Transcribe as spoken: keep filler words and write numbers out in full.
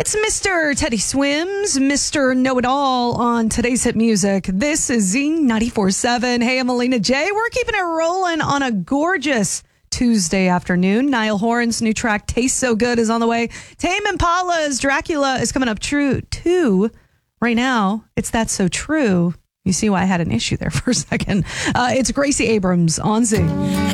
It's Mister Teddy Swims, Mister Know-It-All on today's hit music. This is Z ninety-four seven. Hey, I'm Alina J. We're keeping it rolling on a gorgeous Tuesday afternoon. Niall Horan's new track, Tastes So Good, is on the way. Tame Impala's Dracula is coming up true too. Right now, it's That's So True. You see why I had an issue there for a second. Uh, it's Gracie Abrams on Z.